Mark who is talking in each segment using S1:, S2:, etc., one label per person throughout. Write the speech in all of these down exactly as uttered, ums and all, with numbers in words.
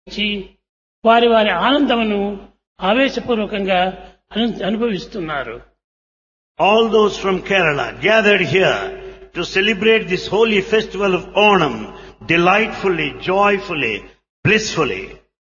S1: వచ్చి వారి వారి ఆనందమును ఆవేశపూర్వకంగా అను- అనుభవిస్తున్నారు.
S2: All those from Kerala gathered here to celebrate this holy festival of Onam delightfully, joyfully, blissfully.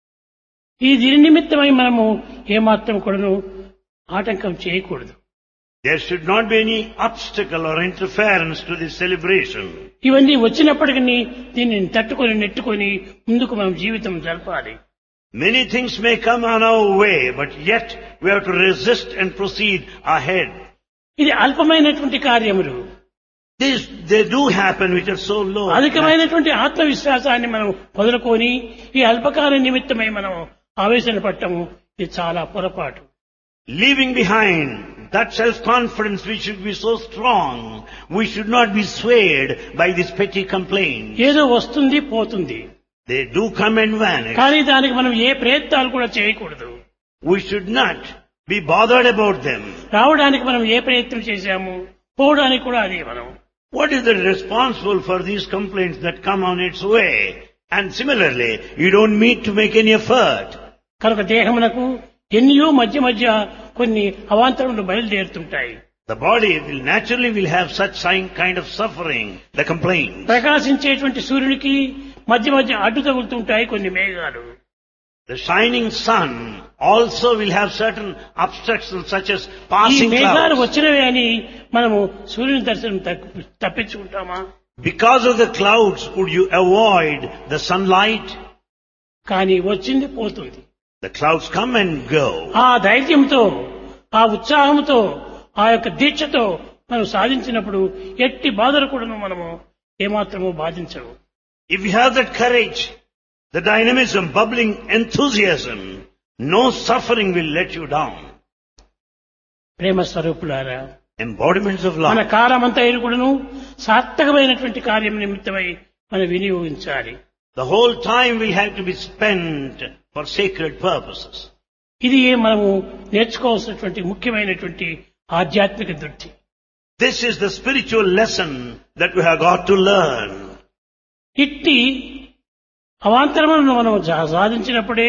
S1: ఈ దీని నిమిత్తమై మనము ఏమాత్రం కూడాను ఆటంకం చేయకూడదు.
S2: There should not be any obstacle or interference to this celebration.
S1: ఇవన్నీ వచ్చినప్పటికీ దీన్ని తట్టుకొని నెట్టుకొని ముందుకు మనం జీవితం జరపాలి.
S2: Many things may come on our way, but yet we have to resist and proceed ahead.
S1: ఇది అల్పమైనటువంటి కార్యములు.
S2: These, they do happen which are so low.
S1: అధికమైనటువంటి ఆత్మవిశ్వాసాన్ని మనం వదులుకొని ఈ అల్పకాల నిమిత్తమై మనం ఆవేశన పట్టము ఇది చాలా పొరపాటు.
S2: Leaving behind that self-confidence which should be so strong, we should not be swayed by this petty complaint.
S1: ఏదో వస్తుంది పోతుంది,
S2: They do come and vanish.
S1: కానీ దానికి మనం ఏ ప్రయత్నాలు కూడా చేయకూడదు.
S2: We should not be bothered about them.
S1: రావడానికి మనం ఏ ప్రయత్నం చేశాము, పోవడానికి కూడా అదే మనం.
S2: What is the responsible for these complaints that come on its way? And similarly, you don't need to make any effort.
S1: కనుక దేహమునకు ఎన్నో మధ్య మధ్య కొన్ని అవాంతరములు బయలుదేరుతుంటాయి.
S2: The body will naturally will have such sign- kind of suffering, the complaint.
S1: ప్రకాశించేటువంటి సూర్యునికి మధ్య మధ్య అడ్డు తగులుతుంటాయి కొన్ని మేఘాలు.
S2: The shining sun also will have certain obstructions such as
S1: ఈ
S2: passing
S1: మేఘాలు
S2: clouds.
S1: వచ్చినవే అని మనము సూర్యుని దర్శనం తప్పు- తప్పించుకుంటామా?
S2: Because of the clouds, would you avoid the sunlight?
S1: కానీ వచ్చింది పోతుంది.
S2: The clouds come and go.
S1: ఆ ధైర్యంతో, ఆ ఉత్సాహంతో, ఆ యొక్క దీక్షతో మనం సాధించినప్పుడు ఎట్టి బాధలు కూడాను మనము ఏమాత్రము బాధించవు.
S2: If you have that courage, the dynamism, bubbling enthusiasm, no suffering will let you down.
S1: ప్రేమ స్వరూపులారా,
S2: Embodiments of
S1: మన
S2: love.
S1: కాలమంతా కూడాను సార్థకమైనటువంటి కార్యం నిమిత్తమై మనం వినియోగించాలి.
S2: The whole time will have to be spent for sacred purposes.
S1: ఇది మనము నేర్చుకోవాల్సినటువంటి ముఖ్యమైనటువంటి ఆధ్యాత్మిక దృష్టి.
S2: This is the spiritual lesson that we have got to learn.
S1: ఇట్టి అవాంతరములను మనం జా- సాధించినప్పుడే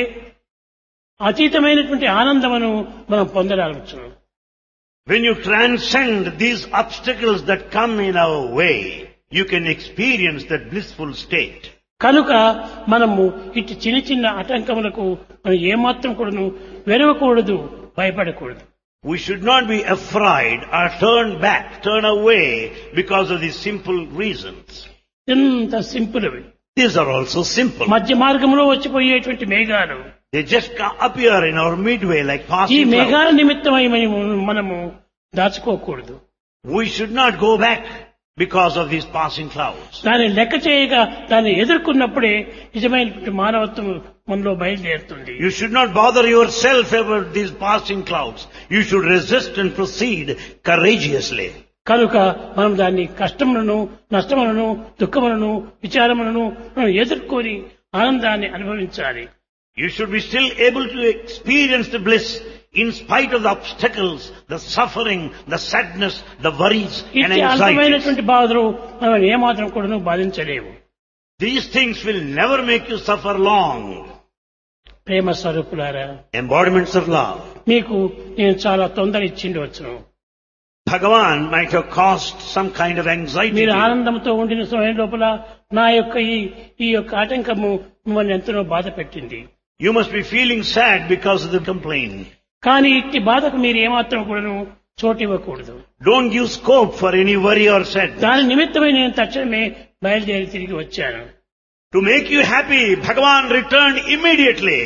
S1: అతీతమైనటువంటి ఆనందమును మనం పొందగలుగుతాం.
S2: When you transcend these obstacles that come in our way, you can experience that blissful state.
S1: కనుక మనము ఇట్టి చిన్న చిన్న ఆటంకములకు మనం ఏమాత్రం కూడాను వెరవకూడదు, భయపడకూడదు.
S2: We should not be afraid or turn back, turn away because of these simple reasons.
S1: ఎంత సింపుల్ అవి.
S2: These are also simple.
S1: మధ్య మార్గంలో వచ్చిపోయేటువంటి మేఘాలు,
S2: They just ca- appear in our midway like
S1: ఈ
S2: passing clouds.
S1: మేఘాల నిమిత్తమై మనము మనము దాచుకోకూడదు.
S2: We should not go back because of these passing clouds.
S1: దాన్ని లెక్క చేయగా దాన్ని ఎదుర్కొన్నప్పుడే నిజమైనటువంటి మానవత్వం మనలో బయలుదేరుతుంది.
S2: You should not bother yourself about these passing clouds. You should resist and proceed courageously.
S1: కనుక మనం దాన్ని కష్టములను, నష్టములను, దుఃఖములను, విచారములను మనం ఎదుర్కొని ఆనందాన్ని అనుభవించాలి.
S2: You should be still able to experience the bliss in spite of the obstacles, the suffering, the sadness, the worries and
S1: ఇట్టి
S2: anxieties.
S1: అల్పమైనటువంటి బాధలు మనం ఏమాత్రం కూడాను బాధించలేము.
S2: These things will never make you suffer long.
S1: ప్రేమ స్వరూపులారా,
S2: Embodiments of love.
S1: మీకు నేను చాలా తొందర ఇచ్చిండి వచ్చును.
S2: Bhagavan might have caused some kind of anxiety.
S1: మీరు
S2: to you.
S1: ఆనందంతో ఉండిన సమయం లోపల నా యొక్క ఈ ఈ యొక్క ఆటంకము మిమ్మల్ని ఎంతనో బాధ పెట్టింది.
S2: You must be feeling sad because of the complaint.
S1: కానీ ఇట్టి బాధకు మీరు ఏమాత్రం కూడాను చోటు ఇవ్వకూడదు.
S2: Don't give scope for any worry or sadness.
S1: దాని నిమిత్తమై నేను తక్షణమే బయలుదేరి తిరిగి వచ్చాను.
S2: To make you happy, Bhagavan returned immediately.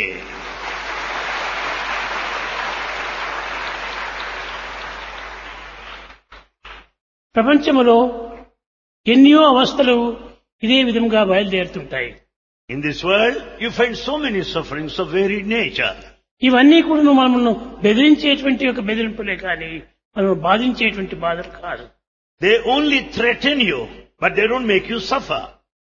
S1: ప్రపంచములో ఎన్నో అవస్థలు ఇదే విధంగా బయలుదేరుతుంటాయి.
S2: In this world, you find so many sufferings of varied nature.
S1: ఇవన్నీ కూడా మనల్ని బెదిరించేటువంటి ఒక బెదిరింపులే కానీ మనం బాధించేటువంటి బాధలు కాదు.
S2: They only threaten you, but they don't make you suffer.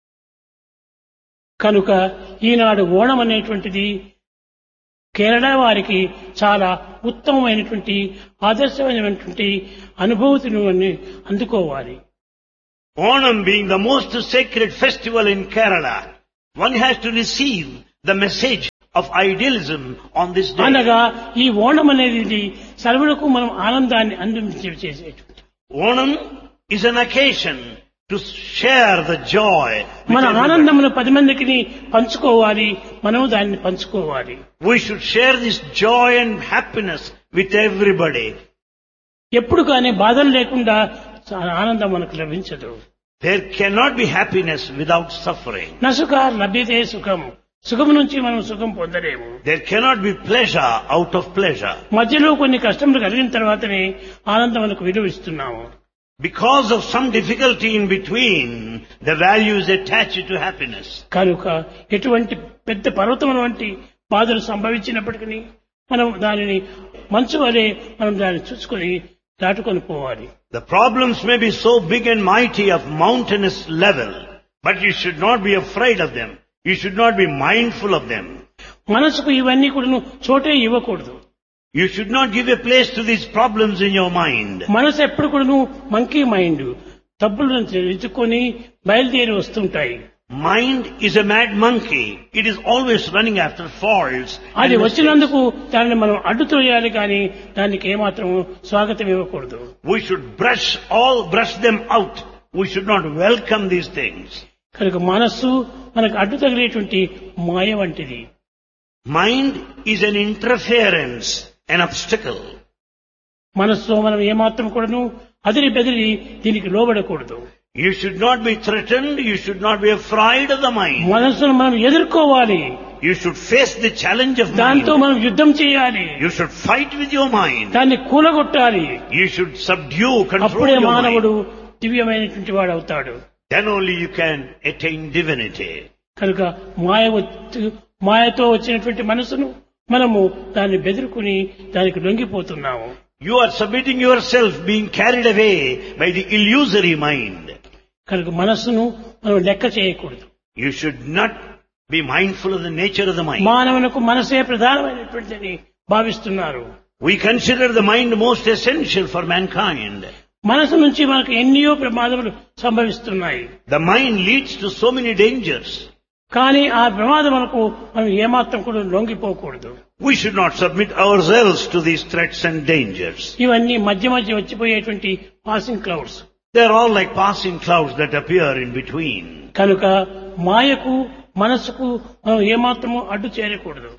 S1: కనుక ఈనాడు ఓణం అనేటువంటిది కేరళ వారికి చాలా ఉత్తమమైనటువంటి ఆదర్శమైనటువంటి అనుభూతిని అందుకోవాలి.
S2: Onam being the most sacred festival in Kerala, one has to receive the message of idealism on this day.
S1: అనగా ఈ ఓణం అనేది సర్వులకు మనం ఆనందాన్ని అందించే చేసేటువంటి
S2: Onam is an occasion to share the joy with
S1: మన
S2: everybody.
S1: ఆనందమును పది మందికి పంచుకోవాలి, మనం దాన్ని పంచుకోవాలి.
S2: We should share this joy and happiness with everybody.
S1: ఎప్పుడు కానీ బాధలు లేకుండా ఆనందం మనకు లభించదు.
S2: There cannot be happiness without suffering.
S1: నసుఖ లభ్యతే సుఖం, సుఖం నుంచి మనం సుఖం పొందలేము.
S2: There cannot be pleasure out of pleasure.
S1: మధ్యలో కొన్ని కష్టములు కలిగిన తర్వాతనే ఆనందం మనకు విలువ ఇస్తున్నాము.
S2: Because of some difficulty in between, the value is attached to happiness.
S1: కనుక ఎటువంటి పెద్ద పర్వతం వంటి బాధలు సంభవించినప్పటికీ మనం దానిని మంచు వలె మనం దాన్ని చూసుకొని దాటుకొని పోవాలి.
S2: The problems may be so big and mighty of mountainous level, but you should not be afraid of them. You should not be mindful of them.
S1: మనసుకు ఇవన్నీ కూడా చోటే ఇవ్వకూడదు.
S2: You should not give a place to these problems in your mind.
S1: మనసు ఎప్పుడు కూడా monkey mind తప్పులను ఎత్తుకొని బయలుదేరి వస్తుంటాయి.
S2: Mind is a mad monkey. It is always running after faults.
S1: అది
S2: and
S1: వచ్చినందుకు దాన్ని మనం అడ్డుతోయాలి కానీ దానికి ఏమాత్రం స్వాగతం ఇవ్వకూడదు.
S2: we should brush all, brush them out. We should not welcome these things.
S1: కనుక మనస్సు మనకు అడ్డు తగిలేటువంటి మాయ వంటిది.
S2: Mind is an interference, an obstacle.
S1: మనస్సులో మనం ఏమాత్రం కూడాను అదిరి బెదిరి దీనికి లోబడకూడదు.
S2: You should not be threatened. You should not be afraid of the mind.
S1: మనస్సును మనం ఎదుర్కోవాలి.
S2: You should face the challenge of
S1: దాంతో
S2: mind.
S1: మనం యుద్ధం చేయాలి.
S2: You should fight with your mind.
S1: దాన్ని కూలగొట్టాలి.
S2: You should subdue, control
S1: అప్పుడే
S2: your
S1: మానవుడు
S2: mind.
S1: దివ్యమైనటువంటి వాడు అవుతాడు.
S2: Then only you can attain divinity.
S1: కనుక మాయ వచ్చి- మాయతో వచ్చినటువంటి మనసును మనము దాన్ని బెదురుకుని దానికి లొంగిపోతున్నాము.
S2: You are submitting yourself, being carried away by the illusory mind.
S1: కనుక మనస్సును మనం లెక్క చేయకూడదు.
S2: You should not be mindful of the nature of the mind.
S1: మానవులకు మనసే ప్రధానమైనటువంటిదని భావిస్తున్నారు.
S2: We consider the mind most essential for mankind.
S1: మనసు నుంచి మనకు ఎన్నో ప్రమాదములు సంభవిస్తున్నాయి.
S2: The mind leads to so many dangers.
S1: కానీ ఆ ప్రమాదములకు మనం ఏమాత్రం కూడా లొంగిపోకూడదు.
S2: We should not submit ourselves to these threats and dangers.
S1: ఇవన్నీ మధ్య మధ్య వచ్చిపోయేటువంటి passing clouds.
S2: They are all like passing clouds that appear in between.
S1: కనుక మాయకు మనస్సుకు మనం ఏమాత్రము అడ్డు చేరకూడదు.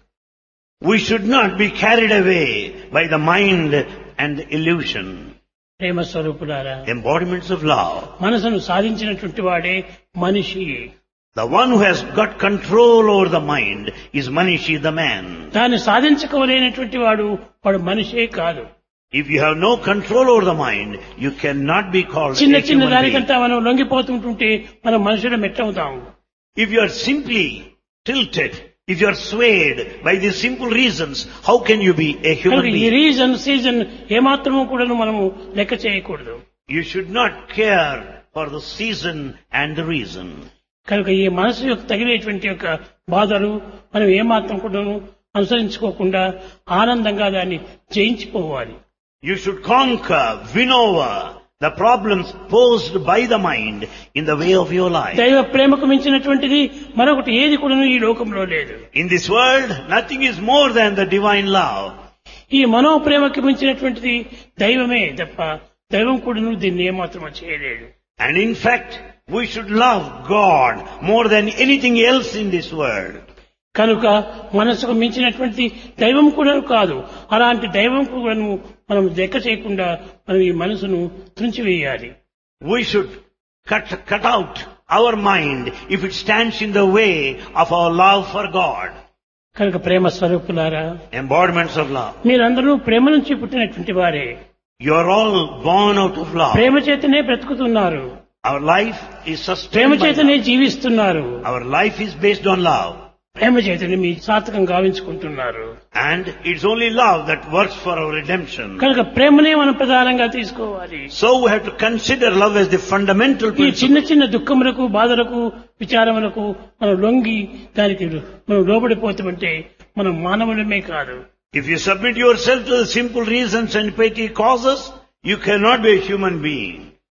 S2: We should not be carried away by the mind and the illusion.
S1: ప్రేమ స్వరూపులారా,
S2: Embodiments of love.
S1: మనసును సాధించినటువంటి వాడే మనిషి.
S2: The one who has got control over the mind is Manishi, the man.
S1: దాన్ని సాధించుకోలేనటువంటి వాడు వాడు మనిషే కాదు.
S2: If you have no control over the mind, you cannot be called
S1: చిన్న
S2: a
S1: చిన్న
S2: human being.
S1: దానికంతా మనం లొంగిపోతుంటుంటే మనం మనుషులు మెట్టవుతాము.
S2: If you are simply tilted, if you are swayed by these simple reasons, how can you be a human
S1: కనుక ఈ
S2: being?
S1: Reason season ఏమాత్రము కూడా మనము లెక్క చేయకూడదు.
S2: You should not care for the season and the reason.
S1: కనుక ఈ మనసు యొక్క తగిలేటువంటి యొక్క బాధలు మనం ఏమాత్రం కూడా అనుసరించుకోకుండా ఆనందంగా దాన్ని జయించిపోవాలి.
S2: You should conquer, win over the problems posed by the mind in the way of your life.
S1: దైవ ప్రేమకు మించినటువంటిది మరొకటి ఏది కూడా ఈ లోకంలో లేదు.
S2: In this world, nothing is more than the divine love.
S1: ఈ మనోప్రేమకి మించినటువంటిది దైవమే తప్ప దైవం కూడా దీన్ని ఏమాత్రం చేయలేడు.
S2: And in fact, we should love God more than anything else in this world.
S1: కనుక మనసుకు మించినటువంటి దైవం కూడా కాదు. అలాంటి దైవం కూడా మనం లెక్క చేయకుండా మనం ఈ మనసును తుంచివేయాలి.
S2: We should cut, cut out our mind if it stands in the way of our love for God.
S1: కనుక ప్రేమ స్వరూపులారా,
S2: Embodiments of love.
S1: మీరందరూ ప్రేమ నుంచి పుట్టినటువంటి వారే.
S2: You are all born out of love.
S1: ప్రేమ చేతనే బ్రతుకుతున్నారు.
S2: Our life is
S1: Prema
S2: sustained by
S1: చేతనే
S2: love.
S1: జీవిస్తున్నారు.
S2: Our life is based on love.
S1: ప్రేమ చేతనే మీ సార్థకం గావించుకుంటున్నారు.
S2: And it's only love that works for our redemption.
S1: కనుక ప్రేమనే మనం ప్రధానంగా తీసుకోవాలి.
S2: So we have to consider love as the fundamental
S1: ఈ
S2: principle.
S1: చిన్న చిన్న దుఃఖములకు, బాధలకు, విచారములకు మనం లొంగి దానికి మనం లోబడిపోతామంటే మనం మానవులమే కాదు.
S2: If you submit yourself to the simple reasons and petty causes, you cannot be a human being.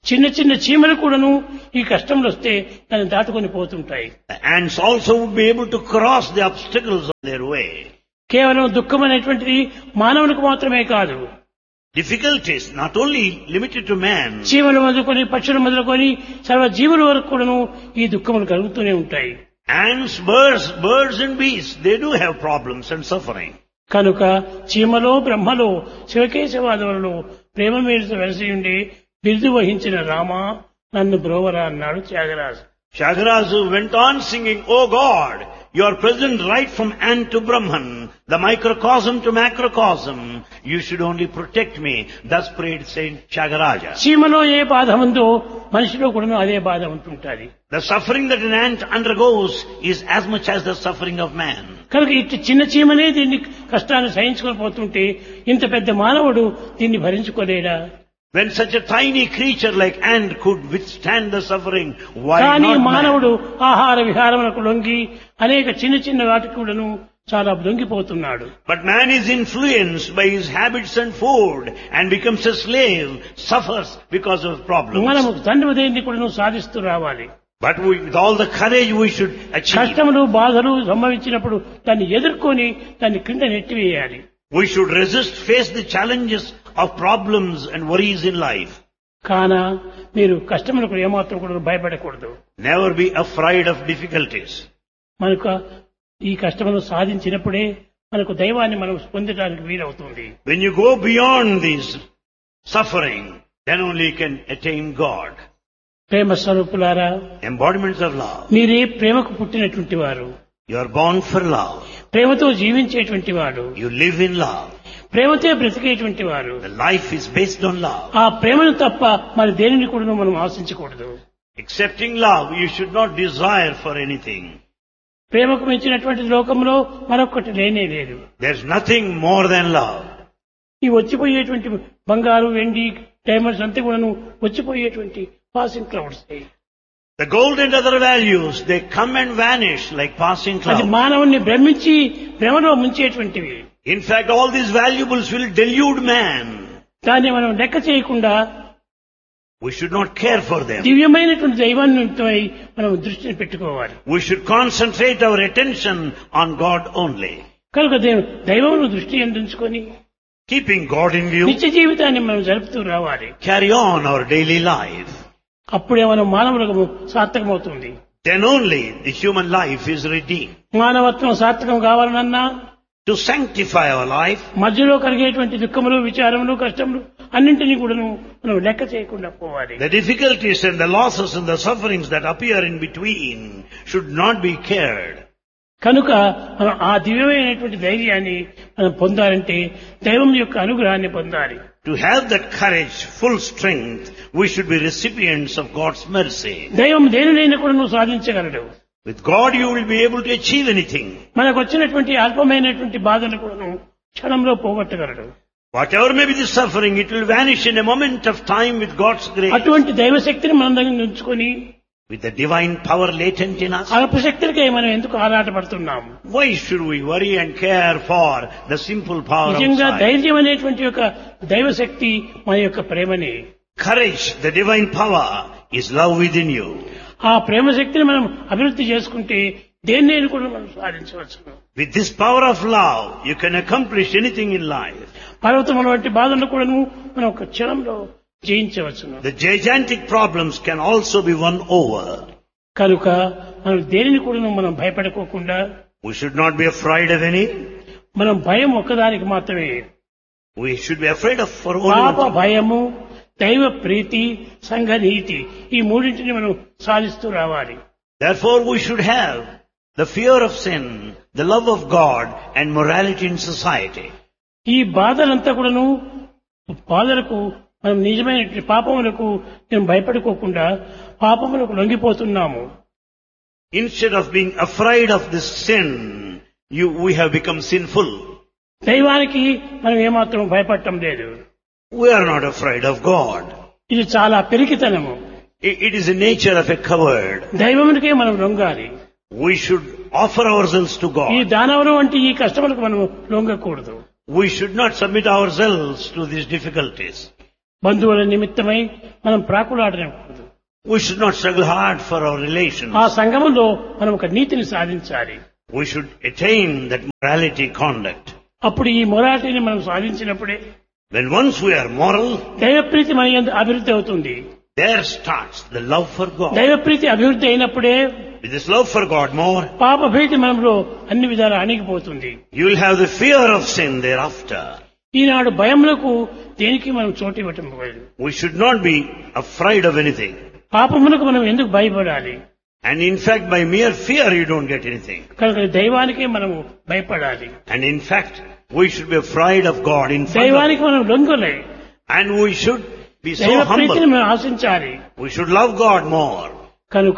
S1: చిన్న చిన్న చీమలు కూడాను ఈ కష్టంలో వస్తే దాన్ని దాటుకొని పోతుంటాయి.
S2: The ants also would be able to cross the obstacles on their way.
S1: కేవలం దుఃఖం అనేటువంటిది మానవునికి మాత్రమే కాదు,
S2: Difficulties not only limited to man,
S1: చీమలు మొదలుకొని పక్షులు మొదలుకొని సర్వ జీవుల వరకు కూడాను ఈ దుఃఖములు కలుగుతూనే ఉంటాయి.
S2: ants, birds, birds and beasts, they do have problems and suffering.
S1: కనుక చీమలో బ్రహ్మలో శివకేశవాదులలో ప్రేమ మీద వెలసి ఉండి బిరుదు వహించిన రామ నన్ను బ్రోవరా అన్నాడు Tyagaraju.
S2: Tyagaraja went on singing, "O God, you are present right from ant to Brahman, the microcosm to macrocosm. You should only protect me." Thus prayed Saint Tyagaraja.
S1: చీమలో ఏ బాధ ఉందో మనిషిలో కూడా అదే బాధ ఉంటుంటుంది.
S2: The suffering that an ant undergoes is as much as the suffering of man.
S1: కనుక ఇటు చిన్న చీమనే దీన్ని కష్టాన్ని సహించుకొని పోతుంటే ఇంత పెద్ద మానవుడు దీన్ని భరించుకోలేడా?
S2: When such a tiny creature like ant could withstand the suffering, why
S1: కానీ
S2: not
S1: మానవుడు
S2: man?
S1: ఆహార విహారములకు లొంగి అనేక చిన్న చిన్న వాటికి కూడాను చాలా లొంగిపోతున్నాడు.
S2: But man is influenced by his habits and food and becomes a slave, suffers because of problems.
S1: మనము తండ్రి దేన్ని కూడాను సాధిస్తూ రావాలి.
S2: But we, with all the courage we should achieve,
S1: కష్టములు బాధలు సంభవించినప్పుడు దాన్ని ఎదుర్కొని దాన్ని కింద నెట్టివేయాలి.
S2: we should resist, face the challenges of problems and worries in life.
S1: కాన మీరు కష్టములకు ఏమాత్రం కూడా భయపడకూడదు.
S2: Never be afraid of difficulties.
S1: మనకు ఈ కష్టమును సాధించినప్పుడే మనకు దైవాన్ని మనం పొందడానికి వీలవుతుంది.
S2: When you go beyond this suffering, then only you can attain God.
S1: ప్రేమ స్వరూపులారా,
S2: Embodiments of love.
S1: మీరే ప్రేమకు పుట్టినటువంటి వారు,
S2: You are born for love.
S1: ప్రేమతో జీవించేటువంటి వాడు,
S2: You live in love.
S1: ప్రేమతో బ్రతికేటువంటి వారు.
S2: The life is based on love.
S1: ఆ ప్రేమను తప్ప మరి దేనిని కూడా మనం ఆశించకూడదు.
S2: Accepting love, you should not desire for anything.
S1: ప్రేమకు మించినటువంటి లోకంలో మరొకటి లేనే లేదు.
S2: There's nothing more than love.
S1: ఈ వచ్చిపోయేటువంటి బంగారు వెండి డైమండ్స్ అంతా కూడా వచ్చిపోయేటువంటి passing clouds.
S2: The gold and other values, they come and vanish like passing
S1: అది
S2: clouds.
S1: మానవుణ్ణి భ్రమించి భ్రమలో ముంచేటువంటివి.
S2: In fact, all these valuables will delude man.
S1: దాన్ని మనం లెక్క చేయకుండా
S2: We should not care for them.
S1: దివ్యమైనటువంటి దైవాన్నిపై మనం దృష్టిని పెట్టుకోవాలి.
S2: We should concentrate our attention on God only.
S1: కనుక దైవమును దృష్టి అందించుకొని
S2: Keeping God in view,
S1: నిత్య జీవితాన్ని మనం జరుపుతూ రావాలి.
S2: carry on our daily life.
S1: అప్పుడే మనం మానవులకు సార్థకమవుతుంది.
S2: Then only the human life is redeemed.
S1: మానవత్వం సార్థకం కావాలనన్నా
S2: To sanctify our life,
S1: మధ్యలో కలిగేటువంటి దుఃఖములు విచారములు కష్టములు అన్నింటినీ కూడాను మనం లెక్క చేయకుండా పోవాలి.
S2: the difficulties and the losses and the sufferings that appear in between should not be cared.
S1: కనుక మనం ఆ దివ్యమైనటువంటి ధైర్యాన్ని మనం పొందాలంటే దైవం యొక్క అనుగ్రహాన్ని పొందాలి.
S2: To have that courage, full strength, we should be recipients of God's mercy.
S1: దైవం దేనినైనా కూడా నువ్వు సాధించగలడు.
S2: With God you will be able to achieve anything.
S1: మనకు వచ్చినటువంటి అల్పమైనటువంటి బాధను కూడాను క్షణంలో పోగొట్టగలడు.
S2: Whatever may be the suffering, it will vanish in a moment of time with God's grace.
S1: అటువంటి దైవశక్తిని మన దగ్గర ఉంచుకొని
S2: With the divine power latent in us,
S1: అల్పశక్తులకై మనం ఎందుకు ఆరాటపడుతున్నాము?
S2: why should we worry and care for the simple power
S1: నిజంగా
S2: outside?
S1: ధైర్యం అనేటువంటి యొక్క దైవశక్తి మన యొక్క ప్రేమని.
S2: Courage, the divine power, is love within you.
S1: ఆ ప్రేమ శక్తిని మనం అభివృద్ధి చేసుకుంటే దేన్నైనా కూడా మనం సాధించవచ్చు.
S2: With this power of love, you can accomplish anything in life.
S1: పర్వతముల వంటి బాధలను కూడా మనం ఒక క్షణంలో జయించవచ్చును.
S2: The gigantic problems can also be won over.
S1: కనుక మనం దేనిని కూడా మనం భయపడుకోకుండా
S2: We should not be afraid of any.
S1: మనం భయం ఒక్కదానికి మాత్రమే.
S2: We should be afraid of for only
S1: పాప
S2: one thing.
S1: భయము, దైవ ప్రీతి, సంఘ నీతి ఈ మూడింటిని మనం సాధిస్తూ రావాలి.
S2: Therefore we should have the fear of sin, the love of God and morality in society.
S1: ఈ బాధలంతా కూడాను బాధలకు మనం నిజమైన పాపములకు మేము భయపడుకోకుండా పాపములకు లొంగిపోతున్నాము.
S2: Instead of being afraid of this sin, you, we have become sinful.
S1: దైవానికి మనం ఏమాత్రం భయపడటం లేదు.
S2: We are not afraid of God.
S1: ఇది చాలా పెరికితనము.
S2: It, it is the nature of a coward.
S1: దైవమునికే మనం లొంగాలి.
S2: We should offer ourselves to
S1: ఈ
S2: God.
S1: దానవరం వంటి ఈ కష్టములకు మనం లొంగకూడదు.
S2: We should not submit ourselves to these difficulties.
S1: బంధువుల నిమిత్తమై మనం ప్రాకులాడకూడదు.
S2: We should not struggle hard for our relations.
S1: ఆ సంఘములో మనం ఒక నీతిని సాధించాలి.
S2: We should attain that morality conduct.
S1: అప్పుడు ఈ మొరాలిటీని మనం సాధించినప్పుడే
S2: When once we are moral,
S1: దైవప్రీతి మన యందు అభివృద్ధి అవుతుంది.
S2: there starts the love for God.
S1: దైవప్రీతి అభివృద్ధి అయినప్పుడే
S2: With this love for God more,
S1: పాప భీతి మనలో అన్ని విధాలా అణిగిపోతుంది.
S2: you will have the fear of sin thereafter.
S1: ఈనాడు భయములకు దేనికి మనం చోటు ఇవ్వటం లేదు.
S2: We should not be afraid of anything.
S1: పాపములకు మనం ఎందుకు భయపడాలి?
S2: And in fact, by mere fear, you don't get anything.
S1: కనుక దైవానికే మనము భయపడాలి.
S2: And in fact, we should be afraid of God in front of
S1: దైవానికి మనం లొంగలే.
S2: And we should be so
S1: దైవ
S2: humble.
S1: ప్రీతిని మనం ఆశించాలి.
S2: We should love God more.
S1: కనుక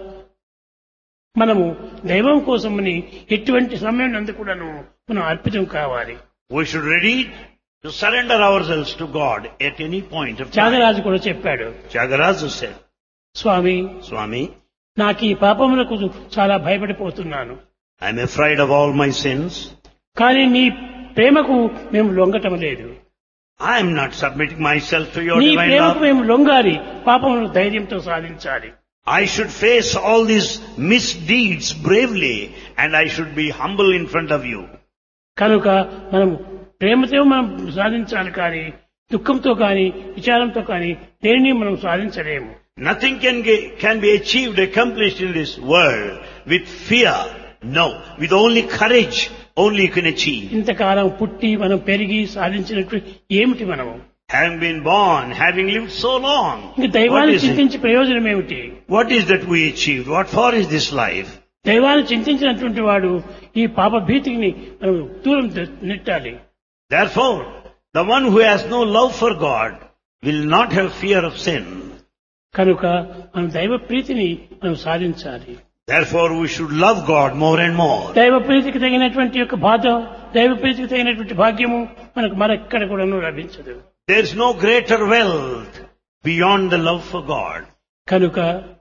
S1: మనము దైవం కోసమని ఎటువంటి సమయం నందు కూడాను మనం అర్పితం కావాలి.
S2: We should ready to surrender ourselves to God at any point of time.
S1: Tyagaraju కూడా చెప్పాడు,
S2: Tyagaraja said,
S1: స్వామి
S2: Swami,
S1: నాకు ఈ పాపములకు చాలా భయపడిపోతున్నాను.
S2: I am afraid of all my sins.
S1: కానీ నీ ప్రేమకు మేము లొంగటం లేదు.
S2: I am not submitting myself to your
S1: నీ
S2: divine
S1: ప్రేమకు
S2: love.
S1: మేము లొంగాలి, పాపములను ధైర్యంతో సాధించాలి.
S2: I should face all these misdeeds bravely and I should be humble in front of you.
S1: కనుక మనం ప్రేమతో మనం సాధించాలి, కానీ దుఃఖంతో కానీ విచారంతో కానీ దేనిని మనం సాధించలేము.
S2: Nothing can, get, can be achieved, accomplished in this world with fear. No, with only courage, only you can achieve.
S1: ఇంతకాలం పుట్టి మనం పెరిగి సాధించినట్టు ఏమిటి మనము?
S2: Having been born, having lived so long,
S1: ఇంక
S2: what
S1: దైవాన్ని
S2: is it?
S1: చింతించి ప్రయోజనం ఏమిటి?
S2: What is that we achieved? What for is this life?
S1: దైవాన్ని చింతించినటువంటి వాడు ఈ పాప భీతిని మనం దూరం నెట్టాలి.
S2: Therefore, the one who has no love for God will not have fear of sin.
S1: కనుక మనం దైవ ప్రీతిని మనం సాధించాలి.
S2: Therefore, we should love God more and more.
S1: దైవ ప్రీతికి తగినటువంటి యొక్క బాధ, దైవ ప్రీతికి తగినటువంటి భాగ్యము మనకు మరెక్కడ కూడా లభించదు.
S2: There is no greater wealth beyond the love for God.
S1: కనుక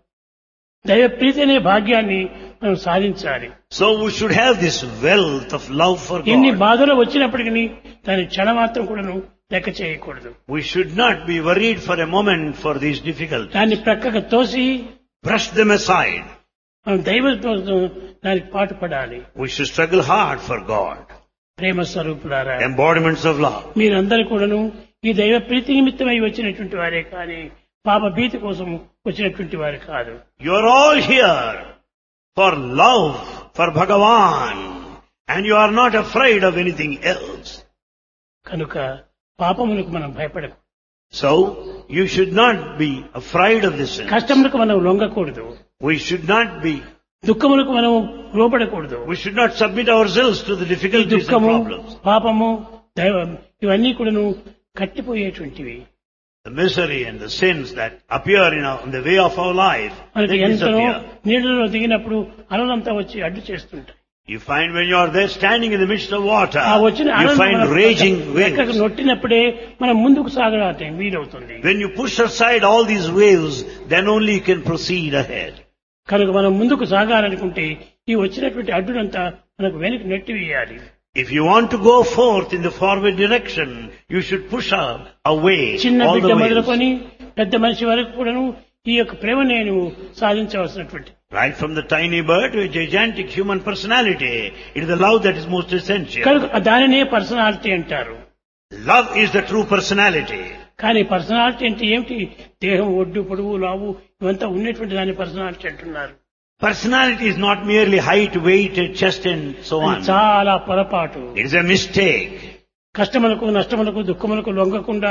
S1: దైవ ప్రీతి అనే భాగ్యాన్ని మనం సాధించాలి.
S2: So we should have this wealth of love for
S1: ఎన్ని
S2: God.
S1: బాధలు వచ్చినప్పటికీ దాని క్షణమాత్రం కూడాను లెక్క చేయకూడదు.
S2: We should not be worried for a moment for these difficulties.
S1: దాన్ని ప్రక్కకు తోసి
S2: Brush them aside.
S1: మనం దైవంతో దానికి పాటుపడాలి.
S2: We should struggle hard for God.
S1: ప్రేమ స్వరూపులారా,
S2: Embodiments of love.
S1: మీరందరూ కూడాను ఈ దైవ ప్రీతి నిమిత్తమై వచ్చినటువంటి వారే కానీ పాప భీతి కోసం వచ్చినటువంటి వారు కాదు.
S2: You are all here for love for Bhagavan and you are not afraid of anything else.
S1: కనుక పాపములకు మనం భయపడకు.
S2: So, you should not be afraid of this sin.
S1: కష్టములకు మనం లొంగకూడదు.
S2: We should not be,
S1: దుఃఖములకు మనం లోపడకూడదు.
S2: we should not submit ourselves to the
S1: ఈ
S2: difficulties and
S1: దుఃఖము,
S2: problems.
S1: పాపము, దైవం ఇవన్నీ కూడాను కట్టిపోయేటువంటివి.
S2: The misery and the sins that appear in, our, in the way of our life,
S1: మనకి
S2: they
S1: ఎంతనో
S2: disappear.
S1: నీళ్ళలో దిగినప్పుడు అలలంతా వచ్చి అడ్డు చేస్తుంటాయి.
S2: You find when you are there standing in the midst of water,
S1: ఆ వచ్చిన
S2: you
S1: అలలు
S2: find
S1: మన
S2: raging
S1: ఎక్కడికి
S2: waves.
S1: నొట్టినప్పుడే మనం ముందుకు సాగడానికి వీలవుతుంది.
S2: When you push aside all these waves, then only you can proceed ahead.
S1: కనుక మనం ముందుకు సాగాలనుకుంటే ఈ వచ్చినటువంటి అడ్డునంతా మనకు వెనక్కి నెట్టివేయాలి.
S2: If you want to go forth in the forward direction, you should push up away
S1: చిన్న
S2: all
S1: బిడ్డ
S2: the waves.
S1: మొదలుకొని పెద్ద మనిషి వరకు కూడాను ఈ యొక్క ప్రేమ నేను సాధించవలసినటువంటి.
S2: Right from the tiny bird to a gigantic human personality, it is the love that is most essential.
S1: కనుక దానినే పర్సనాలిటీ అంటారు.
S2: Love is the true personality.
S1: కానీ పర్సనాలిటీ అంటే ఏమిటి? దేహం ఒడ్డు పొడవు లావు ఇవంతా ఉన్నటువంటి దాని పర్సనాలిటీ అంటున్నారు.
S2: Personality is not merely height, weight, chest and so
S1: అది
S2: on.
S1: చాలా పొరపాటు.
S2: It is a mistake.
S1: కష్టములకు నష్టములకు దుఃఖములకు లొంగకుండా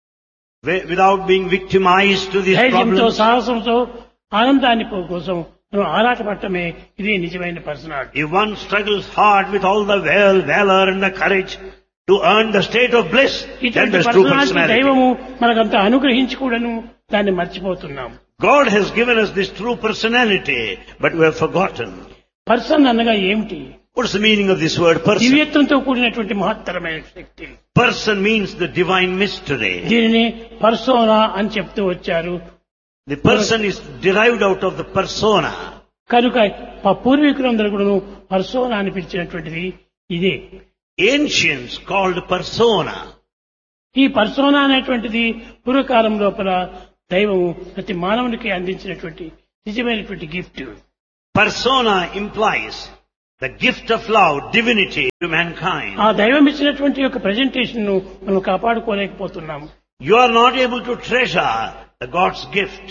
S2: Wi- Without being victimized to these
S1: ధైర్యంతో
S2: problems,
S1: సాహసంతో ఆనందాన్ని పో- కోసం మనం ఆరాటపడటమే ఇదే నిజమైన personality.
S2: if one struggles hard with all the val, valor and the courage to earn the state of bliss, then
S1: ఇటువంటి
S2: there's true
S1: personality
S2: personality.
S1: దైవము మనకంత అనుగ్రహించి కూడాను దాన్ని మర్చిపోతున్నాం.
S2: God has given us this true personality, but we have forgotten.
S1: Person అనగా ఏమిటి?
S2: What's the meaning of this word person?
S1: దివ్యత్వంతో కూడినటువంటి మహత్తరమైన శక్తి.
S2: Person means the divine mystery.
S1: దీనిని పర్సోనా అని చెప్తూ వచ్చారు.
S2: The person is derived out of the persona.
S1: కనుక మా పూర్వీకులందరూ కూడాను పర్సోనా అని పిలిచినటువంటిది ఇదే.
S2: Ancients called persona.
S1: ఈ పర్సోనా అనేటువంటిది పూర్వకాలం లోపల దైవం ప్రతి మానవునికి అందించినటువంటి నిజమైనటువంటి gift.
S2: Persona implies the gift of love, divinity to mankind.
S1: ఆ దైవం ఇచ్చినటువంటి యొక్క ప్రెజెంటేషన్ ను మనం కాపాడుకోలేకపోతున్నాం.
S2: You are not able to treasure the God's gift.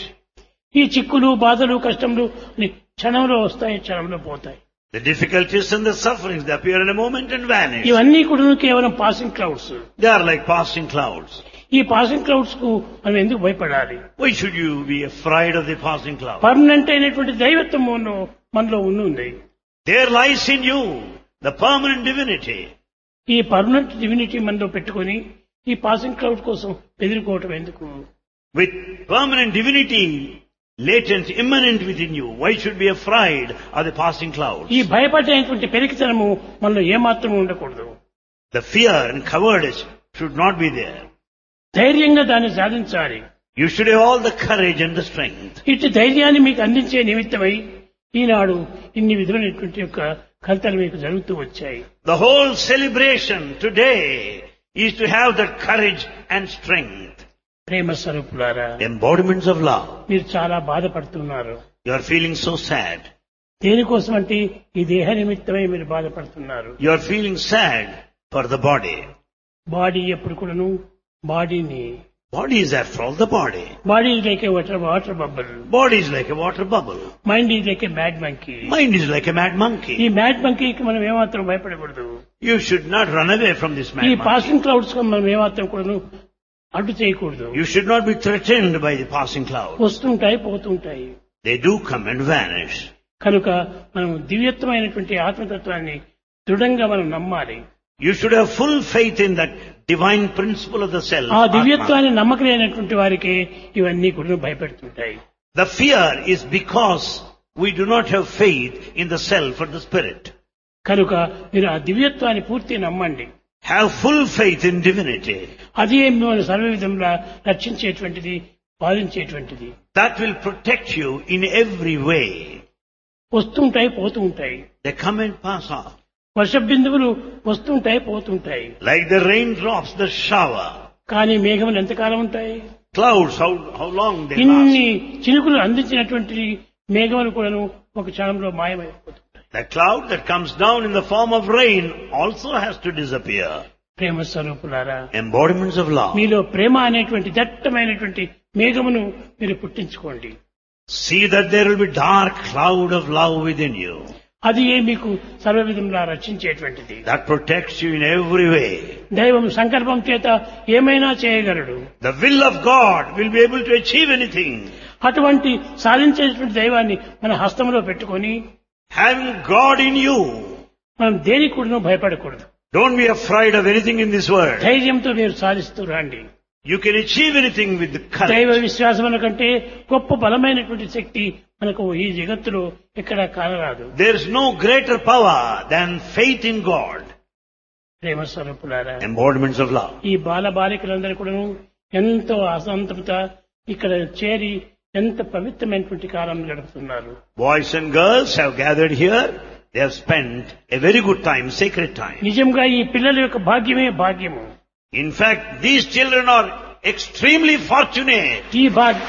S1: ఈ చిక్కులు బాధలు కష్టములు క్షణంలో వస్తాయి, క్షణంలో పోతాయి.
S2: The difficulties and the sufferings, they appear in a moment and vanish.
S1: ఇవన్నీ కూడా కేవలం passing clouds.
S2: They are like passing clouds.
S1: ఈ పాసింగ్ క్లౌడ్స్ కు మనం ఎందుకు భయపడాలి?
S2: Why should you be afraid of the passing clouds?
S1: Permanent అయినటువంటి దైవత్వం మనలో ఉంది.
S2: There lies in you the permanent divinity.
S1: ఈ పర్మనెంట్ డివినిటీ మనలో పెట్టుకొని ఈ పాసింగ్ క్లౌడ్ కోసం బెదిరిపోవటం ఎందుకు?
S2: With permanent divinity latent, immanent within you, why should be afraid of the passing clouds?
S1: ఈ భయపడేటువంటి పెరికితనము మనలో ఏమాత్రం ఉండకూడదు.
S2: The fear and cowardice should not be there.
S1: ధైర్యంగా దాన్ని సాధించాలి.
S2: You should have all the courage and the strength.
S1: ఇటు ధైర్యాన్ని మీకు అందించే నిమిత్తమై ఈనాడు ఇన్ని విధమైనటువంటి యొక్క కల్తలు మీకు జరుగుతూ వచ్చాయి.
S2: The whole celebration today is to have that courage and strength.
S1: ప్రేమ స్వరూపులారా,
S2: Embodiments of love.
S1: మీరు చాలా బాధపడుతున్నారు.
S2: You are feeling so sad.
S1: దేనికోసం అంటే ఈ దేహ నిమిత్తమై మీరు బాధపడుతున్నారు.
S2: You are feeling sad for the body.
S1: Body ఎప్పుడు కూడాను బాడీని
S2: Body is after all the body.
S1: Body is like A water water bubble.
S2: Body is like a water bubble.
S1: Mind is like A mad monkey.
S2: Mind is like a mad
S1: ఈ
S2: monkey.
S1: Mad మంకీకి మనం ఏమాత్రం భయపడకూడదు.
S2: You should not run away from this mad
S1: ఈ
S2: monkey.
S1: Passing clouds కు మనం ఏమాత్రం కూడాను అడ్డు చేయకూడదు.
S2: You should not be threatened by the passing cloud.
S1: వస్తుంటాయి, పోతుంటాయి.
S2: They do come and vanish.
S1: కనుక మనం దివ్యత్వమైనటువంటి ఆత్మతత్వాన్ని దృఢంగా మనం నమ్మాలి.
S2: You should have full faith in that divine principle of the self.
S1: ఆ
S2: Atma.
S1: దివ్యత్వాన్ని నమ్మకలేనటువంటి వారికి ఇవన్నీ కూడా భయపెడుతుంటాయి.
S2: The fear is because we do not have faith in the self or the spirit.
S1: కనుక మీరు ఆ దివ్యత్వాన్ని పూర్తి నమ్మండి.
S2: Have full faith in divinity.
S1: అది మిమ్మల్ని సర్వ విధంగా రక్షించేటువంటిది, పాలించేటువంటిది.
S2: That will protect you in every way.
S1: వస్తుంటాయి, పోతూ ఉంటాయి.
S2: They come and pass off.
S1: వర్ష బిందువులు వస్తుంటాయి, పోతుంటాయి.
S2: Like the raindrops, the shower.
S1: కానీ మేఘములు ఎంతకాలం ఉంటాయి?
S2: Clouds, how, how long they
S1: ఇన్ని
S2: last.
S1: చినుకులు అందించినటువంటి మేఘములు కూడాను ఒక క్షణంలో మాయమైపోతుంటాయి.
S2: The cloud that comes down in the form of rain also has to disappear.
S1: ప్రేమ స్వరూపులారా,
S2: Embodiments of love.
S1: మీలో ప్రేమ అనేటువంటి దట్టమైనటువంటి మేఘమును మీరు పుట్టించుకోండి.
S2: See that there will be dark cloud of love within you.
S1: అది ఏ మీకు సర్వ విధంగా రక్షించేటువంటిది.
S2: That protects you in every way.
S1: దైవం సంకల్పం చేత ఏమైనా చేయగలడు.
S2: The will of God will be able to achieve anything.
S1: అటువంటి సాధించేటువంటి దైవాన్ని మన హస్తంలో పెట్టుకొని
S2: Having God in you,
S1: మనం దేనికి కూడా భయపడకూడదు.
S2: don't be afraid of anything in this world.
S1: ధైర్యంతో మీరు సాధిస్తూ రండి.
S2: You can achieve anything with the
S1: దైవ
S2: courage.
S1: విశ్వాసముల కంటే గొప్ప బలమైనటువంటి శక్తి మనకు ఈ జగత్తులో ఎక్కడా కానరాదు.
S2: There is no greater power than faith in God.
S1: ప్రేమ స్వరూపులారా,
S2: Embodiments of love.
S1: ఈ బాల బాలికలందరూ కూడా ఎంతో అసంతృత ఇక్కడ చేరి ఎంత పవిత్రమైనటువంటి కాలం గడుపుతున్నారు.
S2: Boys and girls have gathered here. They have spent a very good time, sacred time.
S1: నిజంగా ఈ పిల్లల యొక్క భాగ్యమే భాగ్యము.
S2: In fact, these children are extremely fortunate.
S1: ఈ భాగ్య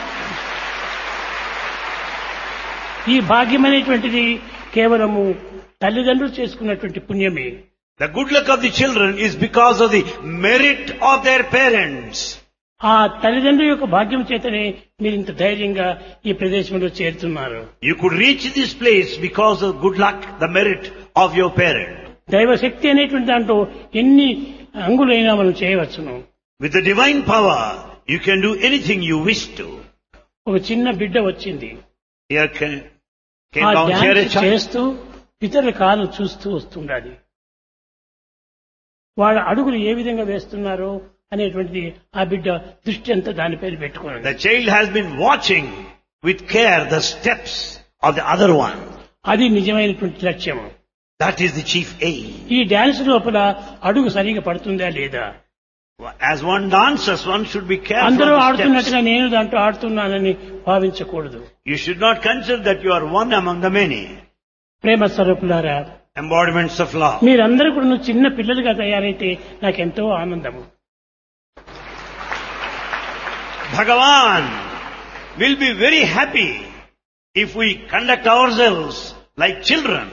S1: ఈ భాగ్యం అనేటువంటిది కేవలము తల్లిదండ్రులు చేసుకున్నటువంటి పుణ్యమే.
S2: The good luck of the children is because of the merit of their parents.
S1: ఆ తల్లిదండ్రుల యొక్క భాగ్యం చేతనే మీరు ఇంత ధైర్యంగా ఈ ప్రదేశంలో చేరుతున్నారు.
S2: You could reach this place because of good luck, the merit of your parent.
S1: దైవశక్తి అనేటువంటి దాంట్లో ఎన్ని అంగులైనా మనం చేయవచ్చును.
S2: With the divine power, you can do anything you wish to.
S1: ఒక చిన్న బిడ్డ వచ్చింది.
S2: Here came, came
S1: ఆ
S2: down here a
S1: dance
S2: child.
S1: చేస్తూ ఇతరుల కాలు చూస్తూ వస్తుండాలి. వాళ్ళ అడుగులు ఏ విధంగా వేస్తున్నారో అనేటువంటిది ఆ బిడ్డ దృష్టి అంతా దానిపైన పెట్టుకున్నాడు.
S2: The child has been watching with care the steps of the other one.
S1: అది నిజమైనటువంటి లక్ష్యము.
S2: That is the chief aim.
S1: ఈ డాన్స్ లోపల అడుగు సరిగా పడుతుందా లేదా?
S2: As one dances, one should be careful
S1: అందరూ
S2: of the
S1: ఆడుతున్నట్టుగా
S2: steps.
S1: నేను దాంట్లో ఆడుతున్నానని భావించకూడదు.
S2: You should not consider that you are one among the many.
S1: ప్రేమ స్వరూపులారా,
S2: Embodiments of love.
S1: మీరందరూ కూడా చిన్న పిల్లలుగా తయారైతే నాకెంతో ఆనందము.
S2: Bhagavan will be very happy if we conduct ourselves like children.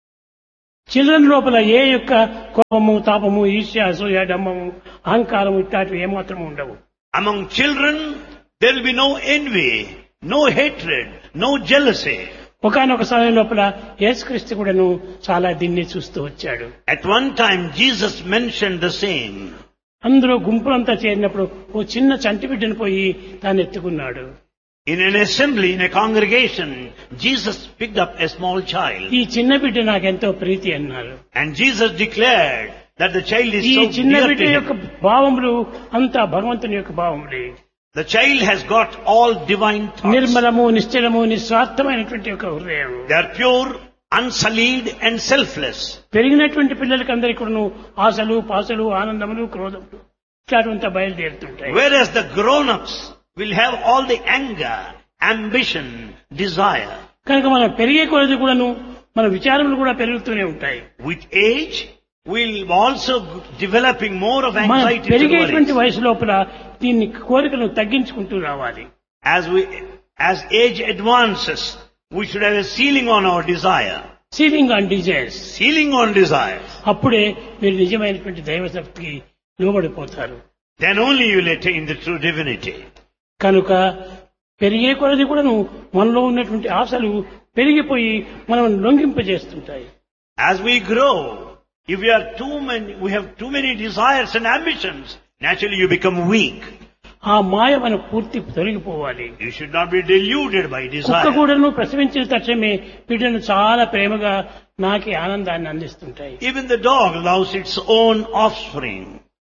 S1: Children లోపల ఏ యొక్క కోపము తాపము ఈర్ష్య అసూయ డంబము అహంకారము ఇట్లాంటివి ఏమాత్రం ఉండవు.
S2: Among children, there will be no envy, no hatred, no jealousy.
S1: ఒకనొక సమయం లోపల యేసుక్రీస్తు కూడాను చాలా దీన్ని చూస్తూ వచ్చాడు.
S2: At one time, Jesus mentioned the same.
S1: అందరూ గుంపులంతా చేరినప్పుడు ఓ చిన్న చంటి బిడ్డను పోయి తాను ఎత్తుకున్నాడు.
S2: In an assembly, in a congregation, Jesus picked up a small child.
S1: ఈ చిన్న బిడ్డ నాకెంతో ప్రీతి అన్నారు.
S2: And Jesus declared that the child is
S1: ఈ
S2: so
S1: చిన్న
S2: dear
S1: బిడ్డ
S2: to
S1: యొక్క
S2: him.
S1: భావములు అంతా భగవంతుని యొక్క భావములే.
S2: The child has got all divine thoughts.
S1: నిర్మలము నిశ్చలము నిస్వార్థమైనటువంటి ఒక హృదయం.
S2: They are pure, unsullied and selfless.
S1: పెరిగినటువంటి పిల్లలకి అందరికీ కూడాను ఆశలు పాసలు ఆనందములు క్రోధములు ఇట్లాంటివంతా బయలుదేరుతుంటాయి.
S2: Whereas the grown-ups will have all the anger, ambition, desire.
S1: కనుక మనం పెరిగే కొలది కూడాను మన విచారములు కూడా పెరుగుతూనే ఉంటాయి.
S2: With age, we'll also developing more of
S1: మనం
S2: anxiety.
S1: పెరిగేటువంటి వయసు లోపల దీన్ని కోరికను తగ్గించుకుంటూ రావాలి.
S2: As we, as age advances, we should have a ceiling on our desire.
S1: Ceiling on desires.
S2: Ceiling on desires.
S1: అప్పుడే మీరు నిజమైనటువంటి దైవశక్తికి లోబడిపోతారు.
S2: Then only you will attain the true divinity.
S1: కనుక పెరిగే కొలది కూడాను మనలో ఉన్నటువంటి ఆశలు పెరిగిపోయి మనం లొంగింపజేస్తుంటాయి.
S2: As we grow, if we are too many, we have too many desires and ambitions, naturally you become weak.
S1: ఆ మాయ మనకు పూర్తి తొలగిపోవాలి.
S2: You should not be deluded by
S1: కుక్క
S2: desire.
S1: కూడాను ప్రసవించిన తక్షణమే బిడ్డను చాలా ప్రేమగా నాకి ఆనందాన్ని అందిస్తుంటాయి.
S2: Even the dog loves its own offspring.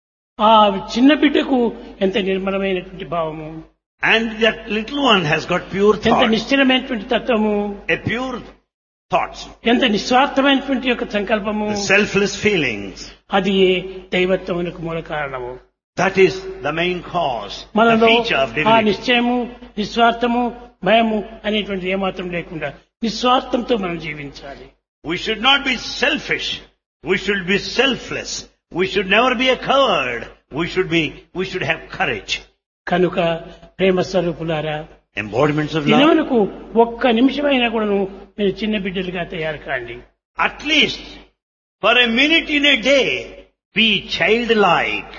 S1: ఆ చిన్న బిడ్డకు ఎంత నిర్మలమైనటువంటి భావము,
S2: And that little one has got pure
S1: ఎంత
S2: thoughts,
S1: నిశ్చలమైనటువంటి తత్వము,
S2: a pure thoughts,
S1: ఎంత నిస్వార్థమైనటువంటి యొక్క సంకల్పము,
S2: selfless feelings.
S1: అది ఏ దైవత్వమునకు మూల కారణము.
S2: That is the main cause, the
S1: మనలో
S2: feature of
S1: ఆ
S2: divinity.
S1: నిశ్చయము నిస్వార్థము భయము అనేటువంటిది ఏమాత్రం లేకుండా నిస్వార్థంతో మనం జీవించాలి.
S2: We should not be selfish. We should be selfless. We should never be a coward. We should be, we should have courage.
S1: కనుక ప్రేమ స్వరూపులారా,
S2: Embodiments of love.
S1: దినమునకు ఒక్క నిమిషమైనా కూడాను మీరు చిన్న బిడ్డలుగా తయారు కాండి.
S2: At least for a minute in a day, be childlike.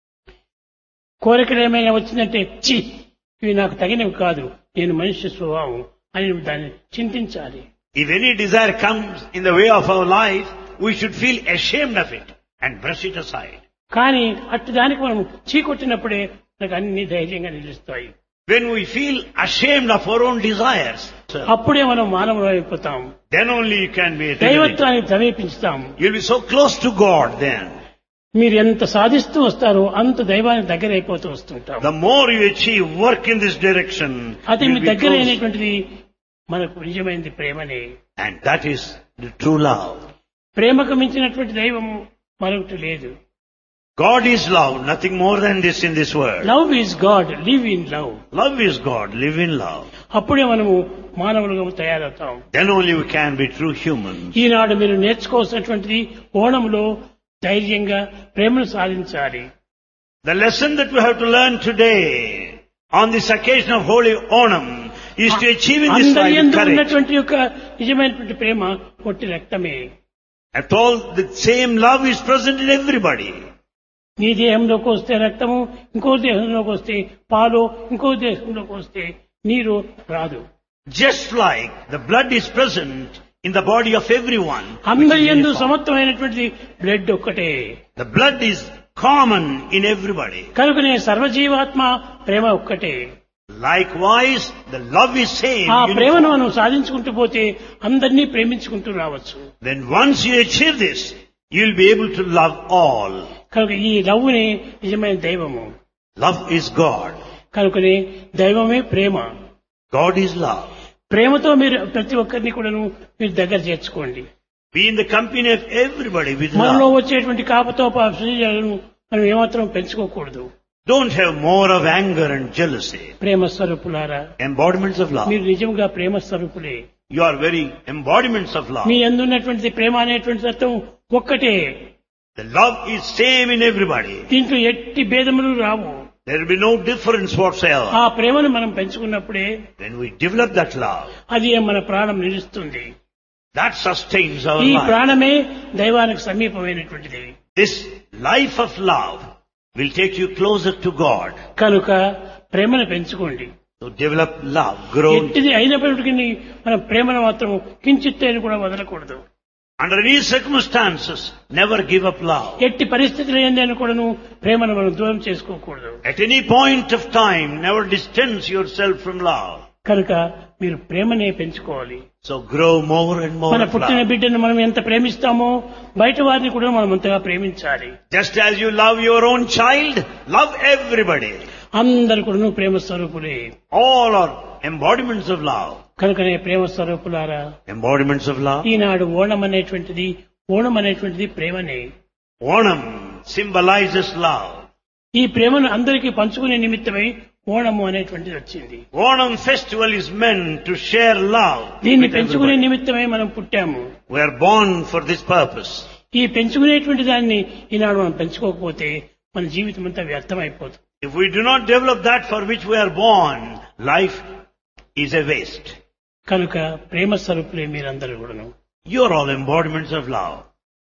S1: కోరికలు ఏమైనా వచ్చిందంటే చి ఇవి నాకు తగినవి కాదు, నేను మనిషి స్వభావం అని దాన్ని చింతించాలి.
S2: If any desire comes in the way of our life, we should feel ashamed of it and brush it aside.
S1: కానీ అట్టి దానికి మనం చీకొట్టినప్పుడే నాకు అన్ని ధైర్యంగా నిలుస్తాయి.
S2: When we feel ashamed of our own desires,
S1: అప్పుడే మనం మానవులు అయిపోతాం.
S2: then only you can be a divinity.
S1: దైవత్వాన్ని సమీపిస్తాం.
S2: You'll be so close to God then.
S1: మీరు ఎంత సాధిస్తూ వస్తారో అంత దైవానికి దగ్గర అయిపోతూ వస్తుంటాం.
S2: The more you achieve work in this direction,
S1: అది మీ
S2: you'll be
S1: దగ్గర
S2: close.
S1: అయినటువంటిది మనకు నిజమైనది ప్రేమనే.
S2: And that is the true love.
S1: ప్రేమకు మించినటువంటి దైవము మరొకటి లేదు.
S2: God is love, nothing more than this in this world.
S1: Love is God, live in love.
S2: Love is God, live in love.
S1: అప్పుడే మనము మానవులుగా తయారవుతాం.
S2: Then only we can be true humans.
S1: ఈనాడు మీరు నేర్చుకోవాల్సినటువంటిది ఓణంలో ధైర్యంగా ప్రేమను సాధించాలి.
S2: The lesson that we have to learn today on this occasion of Holy Onam is to achieve in this
S1: అందరి
S2: life
S1: యందు
S2: courage.
S1: ఉన్నటువంటి యొక్క నిజమైనటువంటి ప్రేమ ఒట్టి రక్తమే.
S2: After all, the same love is present in everybody.
S1: నీ దేహంలోకి వస్తే రక్తము, ఇంకో దేహంలోకి వస్తే పాలు, ఇంకో దేహంలోకి వస్తే నీరు రాదు.
S2: Just like the blood is present in the body of everyone.
S1: అందరి
S2: which is
S1: యందు
S2: uniform.
S1: సమత్వమైనటువంటి బ్లడ్ ఒక్కటే.
S2: The blood is common in everybody.
S1: కనుకనే సర్వజీవాత్మ ప్రేమ ఒక్కటే.
S2: Likewise, the love is same.
S1: ఆ ప్రేమను
S2: uniform.
S1: మనం సాధించుకుంటూ పోతే అందరినీ ప్రేమించుకుంటూ రావచ్చు.
S2: Then once you achieve this, you will be able to love all.
S1: కనుక ఈ లవ్వునే నిజమైన దైవము.
S2: Love is God.
S1: కనుకనే దైవమే ప్రేమ.
S2: God is love.
S1: ప్రేమతో మీరు ప్రతి ఒక్కరిని కూడాను మీరు దగ్గర చేర్చుకోండి.
S2: Be in the company of everybody with
S1: మనలో
S2: love.
S1: వచ్చేటువంటి కాపతోపాలను మనం ఏమాత్రం పెంచుకోకూడదు.
S2: Don't have more of anger and jealousy.
S1: ప్రేమ స్వరూపులారా,
S2: Embodiments of love.
S1: మీరు నిజంగా ప్రేమ స్వరూపులే.
S2: You are very embodiments of love.
S1: మీ అందున్నటువంటి ప్రేమ అనేటువంటి తత్వం ఒక్కటే.
S2: The love is same in everybody.
S1: దీంట్లో ఎట్టి భేదములు రావు.
S2: There will be no difference whatsoever.
S1: ఆ ప్రేమను మనం పెంచుకున్నప్పుడే
S2: When we develop that love,
S1: అది మన ప్రాణం నిలుస్తుంది.
S2: that sustains our
S1: ఈ
S2: life.
S1: ప్రాణమే దైవానికి సమీపమైనటువంటిది.
S2: This life of love will take you closer to God.
S1: కనుక ప్రేమను పెంచుకోండి.
S2: So develop love, grow.
S1: ఎట్టిది అయినప్పటికీ మనం ప్రేమను మాత్రం కించిత్తేను కూడా వదలకూడదు.
S2: Under any circumstances, never give up love.
S1: ఎట్టి పరిస్థితులు ఏందని కూడాను ప్రేమను మనం దూరం చేసుకోకూడదు.
S2: At any point of time, never distance yourself from love.
S1: కనుక మీరు ప్రేమనే పెంచుకోవాలి.
S2: So grow more and more
S1: మన
S2: of
S1: పుట్టిన
S2: love.
S1: బిడ్డను మనం ఎంత ప్రేమిస్తామో బయట వారిని కూడా మనం అంతగా ప్రేమించాలి.
S2: Just as you love your own child, love everybody.
S1: అందరు కూడాను ప్రేమ స్వరూపులే.
S2: All are embodiments of love.
S1: కనుకనే ప్రేమ స్వరూపులారా,
S2: Embodiments of love.
S1: ఈనాడు ఓణం అనేటువంటిది ఓణం అనేటువంటిది ప్రేమనే.
S2: Onam symbolizes love.
S1: ఈ ప్రేమను అందరికీ పంచుకునే నిమిత్తమై ఓణము అనేటువంటిది వచ్చింది.
S2: Onam festival is meant to share love
S1: దీన్ని
S2: with
S1: పెంచుకునే
S2: everybody.
S1: నిమిత్తమై మనం పుట్టాము.
S2: We are born for this purpose.
S1: ఈ పెంచుకునేటువంటి దాన్ని ఈనాడు మనం పెంచుకోకపోతే మన జీవితం అంతా వ్యర్థమైపోతుంది.
S2: If we do not develop that for which we are born, life is a waste.
S1: కనుక ప్రేమ స్వరూపులే మీరందరూ కూడాను.
S2: You are all embodiments of love.